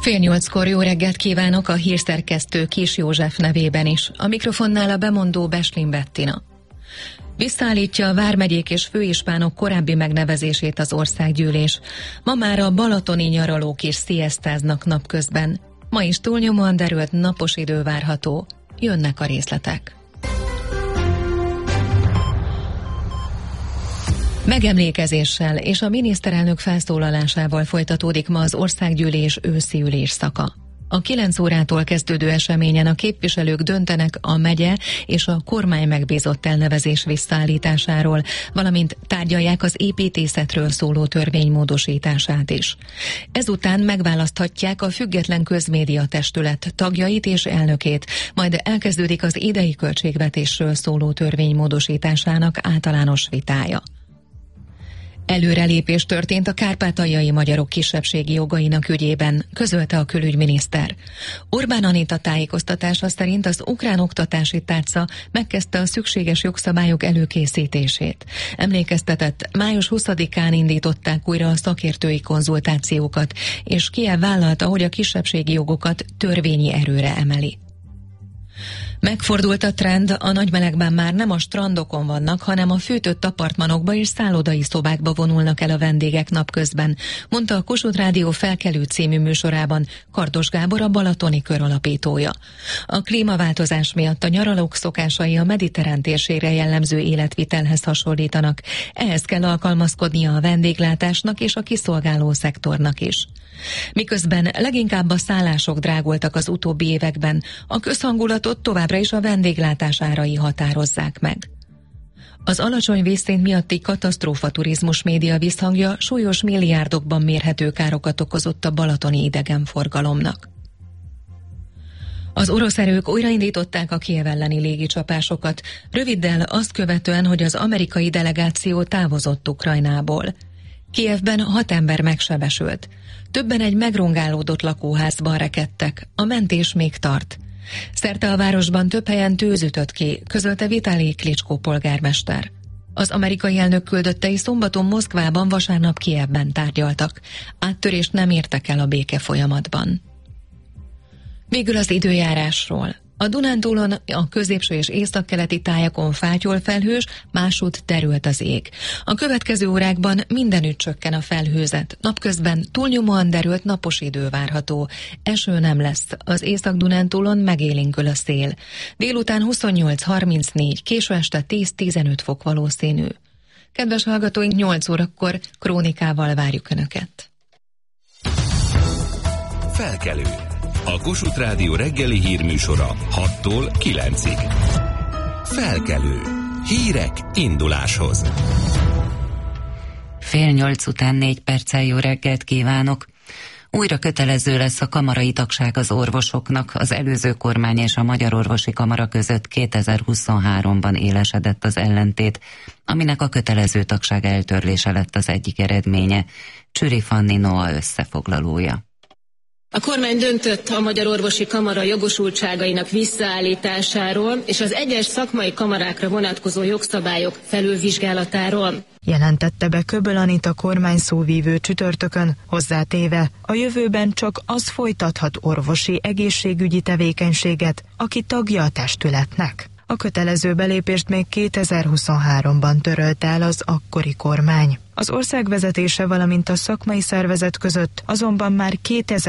7:30 jó reggelt kívánok a hírszerkesztő Kis József nevében is. A mikrofonnál a bemondó Beslin Bettina. Visszaállítja a vármegyék és főispánok korábbi megnevezését az országgyűlés. Ma már a balatoni nyaralók is sziasztáznak napközben. Ma is túlnyomóan derült napos idő várható. Jönnek a részletek. Megemlékezéssel és a miniszterelnök felszólalásával folytatódik ma az országgyűlés őszi ülésszaka. A 9 órától kezdődő eseményen a képviselők döntenek a megye és a kormány megbízott elnevezés visszaállításáról, valamint tárgyalják az építészetről szóló törvény módosítását is. Ezután megválaszthatják a független közmédia testület tagjait és elnökét, majd elkezdődik az idei költségvetésről szóló törvény módosításának általános vitája. Előrelépés történt a kárpátaljai magyarok kisebbségi jogainak ügyében, közölte a külügyminiszter. Orbán Anita tájékoztatása szerint az ukrán oktatási tárca megkezdte a szükséges jogszabályok előkészítését. Emlékeztetett, május 20-án indították újra a szakértői konzultációkat, és Kijev vállalta, hogy a kisebbségi jogokat törvényi erőre emeli. Megfordult a trend, a nagymelegben már nem a strandokon vannak, hanem a fűtött apartmanokba és szállodai szobákba vonulnak el a vendégek napközben, mondta a Kossuth Rádió Felkelő című műsorában Kardos Gábor, a Balatoni Kör alapítója. A klímaváltozás miatt a nyaralók szokásai a mediterrán térségre jellemző életvitelhez hasonlítanak. Ehhez kell alkalmazkodnia a vendéglátásnak és a kiszolgáló szektornak is. Miközben leginkább a szállások drágultak az utóbbi években, a közhangulatot továbbra is a vendéglátás árai határozzák meg. Az alacsony vízszint miatti katasztrófaturizmus média visszhangja súlyos milliárdokban mérhető károkat okozott a balatoni idegenforgalomnak. Az orosz erők újraindították a Kijev elleni légicsapásokat, röviddel azt követően, hogy az amerikai delegáció távozott Ukrajnából. Kijevben 6 ember megsebesült. Többen egy megrongálódott lakóházban rekedtek, a mentés még tart. Szerte a városban több helyen tűz ütött ki, közölte Vitalij Klitschko polgármester. Az amerikai elnök küldöttei szombaton Moszkvában, vasárnap Kijevben tárgyaltak. Áttörést nem értek el a béke folyamatban. Végül az időjárásról. A Dunántúlon, a középső és északkeleti tájakon fátyol felhős, másút derült az ég. A következő órákban mindenütt csökken a felhőzet. Napközben túlnyomóan derült napos idő várható. Eső nem lesz. Az Észak-Dunántúlon megélénkül a szél. Délután 28-34, késő este 10-15 fok valószínű. Kedves hallgatóink, 8 órakor krónikával várjuk Önöket. Felkelő. A Kossuth Rádió reggeli hírműsora 6-tól 9-ig. Felkelő. Hírek induláshoz. 7:30 után 4 perccel jó reggelt kívánok. Újra kötelező lesz a kamarai tagság az orvosoknak. Az előző kormány és a Magyar Orvosi Kamara között 2023-ban élesedett az ellentét, aminek a kötelező tagság eltörlése lett az egyik eredménye. Csüri Fanni NOA összefoglalója. A kormány döntött a Magyar Orvosi Kamara jogosultságainak visszaállításáról és az egyes szakmai kamarákra vonatkozó jogszabályok felülvizsgálatáról. Jelentette be Köböl Anita kormány szóvívő csütörtökön, hozzátéve, a jövőben csak az folytathat orvosi egészségügyi tevékenységet, aki tagja a testületnek. A kötelező belépést még 2023-ban törölte el az akkori kormány. Az ország vezetése, valamint a szakmai szervezet között azonban már